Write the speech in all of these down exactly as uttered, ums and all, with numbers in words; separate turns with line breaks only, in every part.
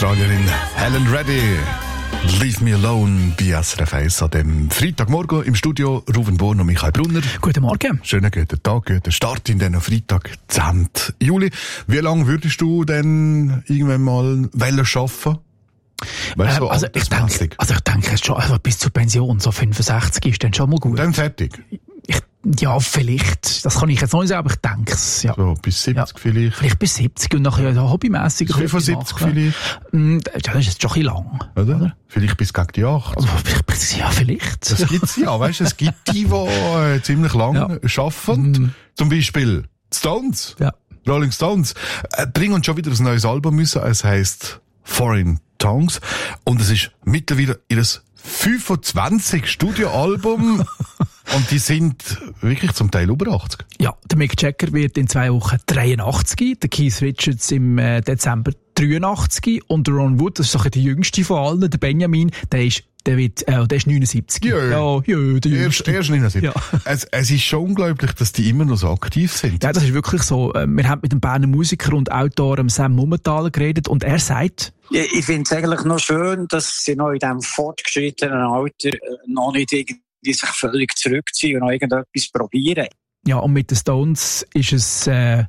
Australierin Helen Reddy. Leave me alone bei S R F eins an dem Freitagmorgen im Studio. Ruven Born und Michael Brunner.
Guten Morgen.
Schönen guten Tag, guten Start in den Freitag, zehnten Juli. Wie lange würdest du denn irgendwann mal wollen arbeiten? Weißt, so
ähm, also, ich denke, also ich denke schon, also bis zur Pension, so fünfundsechzig ist dann schon mal gut.
Und dann fertig?
Ich, ja, vielleicht. Das kann ich jetzt noch nicht sagen, aber ich denke es. Ja.
So, bis siebzig ja. vielleicht?
Vielleicht bis siebzig und nachher ja, hobbymässig.
fünfundsiebzig vielleicht?
Ja, das ist jetzt schon ein bisschen lang.
Oder? oder? Vielleicht bis gegen die achtzig.
Also, ja, vielleicht.
Das gibt's ja, weißt du, es gibt die, die äh, ziemlich lang ja. arbeiten. Mm. Zum Beispiel Stones.
Ja.
Rolling Stones. Äh, bringen uns schon wieder ein neues Album müssen. Es heisst Foreign Tongues. Und es ist mittlerweile ihres fünfundzwanzigste Studioalbum. Und die sind wirklich zum Teil über achtzig.
Ja, der Mick Jagger wird in zwei Wochen dreiundachtzig, der Keith Richards im äh, Dezember dreiundachtzig und der Ron Wood, das ist doch der jüngste von allen, der Benjamin, der ist, der wird, äh, der ist neunundsiebzig.
Ja,
ja, ja der
erst, erst neunundsiebzig. Ja. Es, es ist schon unglaublich, dass die immer noch so aktiv sind.
Ja, das ist wirklich so. Wir haben mit dem Berner Musiker und Autor Sam Mummenthaler geredet und er sagt,
ja, ich finde es eigentlich noch schön, dass sie noch in diesem fortgeschrittenen Alter noch nicht irgendwie sich völlig zurückziehen und noch irgendetwas probieren.
Ja, und mit den Stones ist es äh,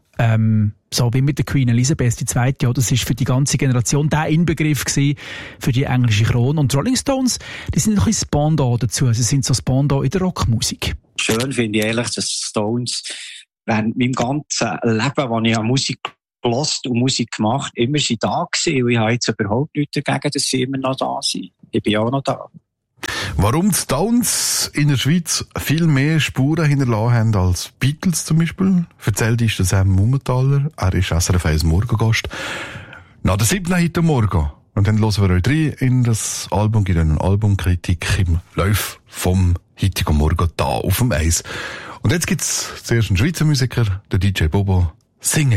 ähm, so wie mit der Queen Elizabeth die zweite. Ja, das ist für die ganze Generation der Inbegriff gewesen für die englische Krone. Und die Rolling Stones, die sind noch ein bisschen Pendant dazu. Sie sind so das Pendant in der Rockmusik.
Schön finde ich ehrlich, dass die Stones während meinem ganzen Leben, wo ich an Musik gehört und Musik gemacht, immer sie da gewesen. Und ich habe jetzt überhaupt nichts dagegen, dass sie immer noch da sind. Ich bin auch noch da.
Warum die Stones in der Schweiz viel mehr Spuren hinterlassen haben als Beatles zum Beispiel, erzählt ist der Sam Mummenthaler. Er ist S R F eins Morgengast. Nach der siebten heute Morgen. Und dann hören wir euch rein in das Album, gibt eine Albumkritik im Lauf vom heutigen Morgen da auf dem Eis. Und jetzt gibt's zuerst einen Schweizer Musiker, der D J Bobo, singen.